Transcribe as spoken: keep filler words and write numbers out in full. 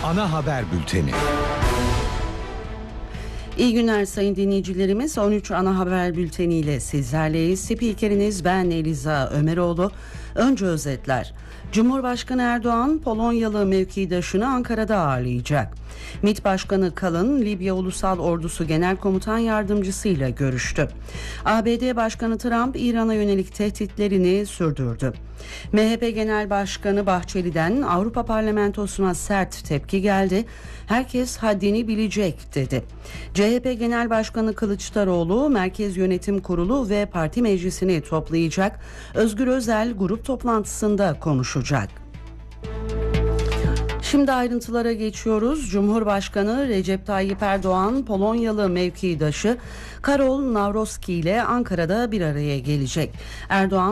ana haber bülteni. İyi günler sayın dinleyicilerimiz. on üç ana haber bülteniyle sizlerleyiz. Spikeriniz ben Eliza Ömeroğlu. Önce özetler. Cumhurbaşkanı Erdoğan Polonyalı mevkidaşını Ankara'da ağırlayacak. MİT Başkanı Kalın, Libya Ulusal Ordusu Genel Komutan Yardımcısı ile görüştü. A B D Başkanı Trump, İran'a yönelik tehditlerini sürdürdü. M H P Genel Başkanı Bahçeli'den Avrupa Parlamentosu'na sert tepki geldi. Herkes haddini bilecek dedi. C H P Genel Başkanı Kılıçdaroğlu, Merkez Yönetim Kurulu ve Parti Meclisi'ni toplayacak. Özgür Özel grup toplantısında konuşacak. Şimdi ayrıntılara geçiyoruz. Cumhurbaşkanı Recep Tayyip Erdoğan, Polonyalı mevkidaşı Karol Nawrocki ile Ankara'da bir araya gelecek. Erdoğan